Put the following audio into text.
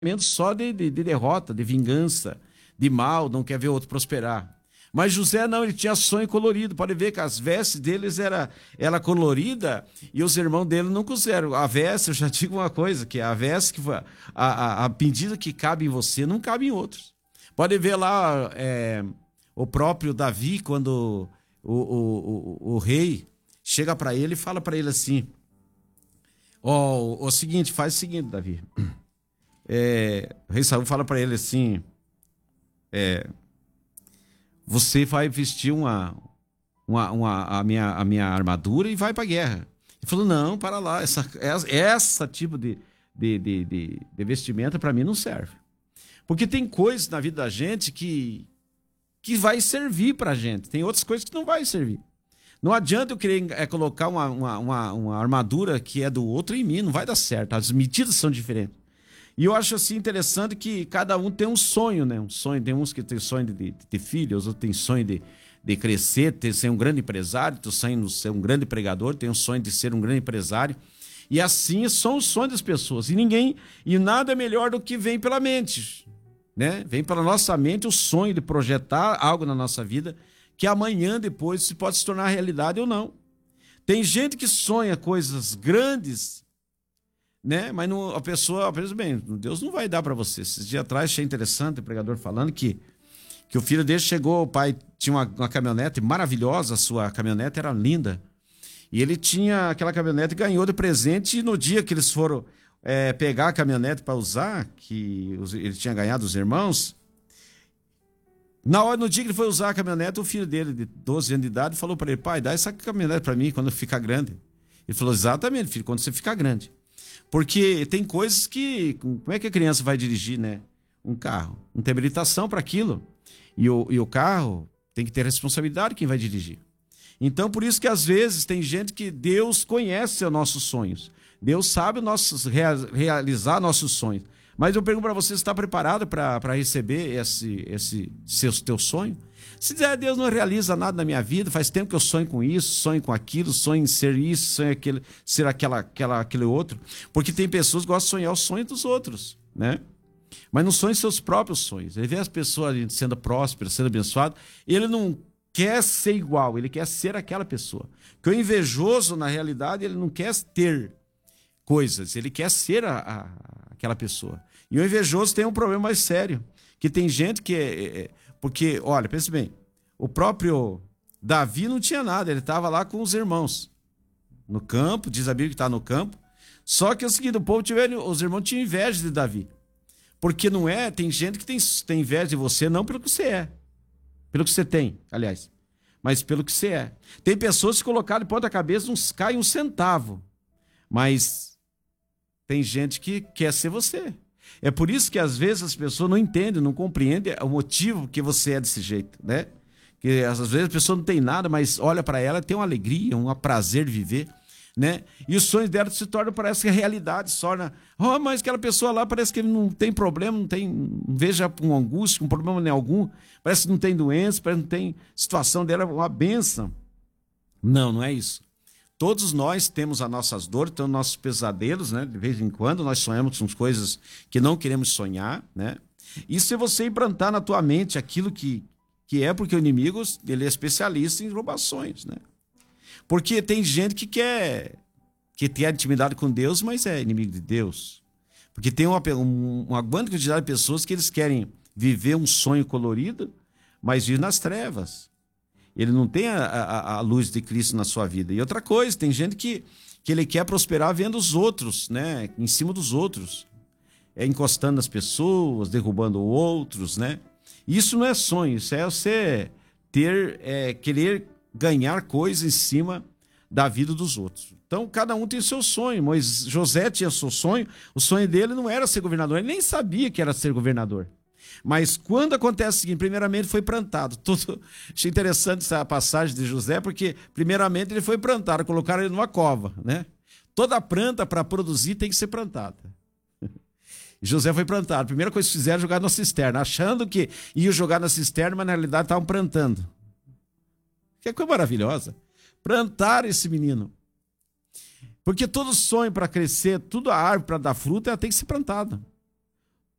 só de derrota, de vingança, de mal, não quer ver o outro prosperar. Mas José não, ele tinha sonho colorido. Pode ver que as vestes deles era colorida e os irmãos dele não cozeram. A veste, eu já digo uma coisa, que a veste, a medida que cabe em você, não cabe em outros. Pode ver lá o próprio Davi, quando o rei chega para ele e fala para ele assim, o seguinte, faz o seguinte, Davi. O rei Saul fala para ele assim, você vai vestir a minha armadura e vai para a guerra. Ele falou, não, para lá, essa tipo de vestimenta para mim não serve. Porque tem coisas na vida da gente que vai servir para a gente, tem outras coisas que não vai servir. Não adianta eu querer colocar uma armadura que é do outro em mim, não vai dar certo, as medidas são diferentes. E eu acho assim interessante que cada um tem um sonho, né? Um sonho, tem uns que tem sonho de ter filhos, outros tem sonho de crescer, de ser um grande empresário, tem sonho de ser um grande pregador, tem um sonho de ser um grande empresário. E assim são os sonhos das pessoas. E nada é melhor do que vem pela mente, né? Vem pela nossa mente o sonho de projetar algo na nossa vida que amanhã, depois, se pode se tornar realidade ou não. Tem gente que sonha coisas grandes, né? Mas não, a pessoa, pensa bem, Deus não vai dar para você. Esses dias atrás achei interessante o pregador falando que o filho dele chegou, o pai tinha uma caminhonete maravilhosa, a sua caminhonete era linda. E ele tinha aquela caminhonete, ganhou de presente, e no dia que eles foram pegar a caminhonete para usar, que ele tinha ganhado dos irmãos, no dia que ele foi usar a caminhonete, o filho dele, de 12 anos de idade, falou para ele, pai, dá essa caminhonete para mim quando eu ficar grande. Ele falou, exatamente, filho, quando você ficar grande. Porque tem coisas que... Como é que a criança vai dirigir, né? Um carro. Não tem habilitação para aquilo. E o carro tem que ter responsabilidade quem vai dirigir. Então, por isso que às vezes tem gente que Deus conhece os nossos sonhos. Deus sabe realizar nossos sonhos. Mas eu pergunto para você, você está preparado para receber esse teu sonho? Se dizer, Deus não realiza nada na minha vida, faz tempo que eu sonho com isso, sonho com aquilo, sonho em ser isso, sonho em ser aquele outro. Porque tem pessoas que gostam de sonhar os sonhos dos outros, né? Mas não sonha seus próprios sonhos. Ele vê as pessoas sendo prósperas, sendo abençoadas, ele não quer ser igual, ele quer ser aquela pessoa. Porque o invejoso, na realidade, ele não quer ter coisas, ele quer ser aquela pessoa. E o invejoso tem um problema mais sério, que tem gente que... Porque, olha, pense bem, o próprio Davi não tinha nada, ele estava lá com os irmãos, no campo, diz a Bíblia que está no campo, só que é o seguinte, os irmãos tinham inveja de Davi, porque não tem gente que tem inveja de você, não pelo que você é, pelo que você tem, aliás, mas pelo que você é. Tem pessoas que colocaram de ponta cabeça, não cai um centavo, mas tem gente que quer ser você. É por isso que às vezes as pessoas não entendem, não compreendem o motivo que você é desse jeito, né? Que às vezes a pessoa não tem nada, mas olha para ela, tem uma alegria, um prazer de viver, né? E os sonhos dela se tornam, parece que a realidade se torna, mas aquela pessoa lá parece que ele não tem problema, não veja uma angústia, um problema nenhum, parece que não tem doença, parece que não tem situação dela, uma bênção. Não é isso. Todos nós temos as nossas dores, temos nossos pesadelos, né? De vez em quando nós sonhamos com coisas que não queremos sonhar, né? E se você implantar na tua mente aquilo que é, porque o inimigo, ele é especialista em roubações, né? Porque tem gente que quer ter intimidade com Deus, mas é inimigo de Deus. Porque tem uma grande quantidade de pessoas que eles querem viver um sonho colorido, mas vive nas trevas. Ele não tem a luz de Cristo na sua vida. E outra coisa, tem gente que ele quer prosperar vendo os outros, né? Em cima dos outros. Encostando nas pessoas, derrubando outros, né? Isso não é sonho, isso é você querer ganhar coisas em cima da vida dos outros. Então, cada um tem o seu sonho. Mas José tinha seu sonho. O sonho dele não era ser governador. Ele nem sabia que era ser governador. Mas quando acontece o seguinte, primeiramente foi plantado. Achei interessante essa passagem de José, porque primeiramente ele foi plantado, colocaram ele numa cova, né? Toda planta para produzir tem que ser plantada. José foi plantado. A primeira coisa que fizeram é jogar na cisterna, achando que ia jogar na cisterna, mas na realidade estavam plantando. Que coisa maravilhosa. Plantaram esse menino. Porque todo sonho para crescer, toda árvore para dar fruta, ela tem que ser plantada.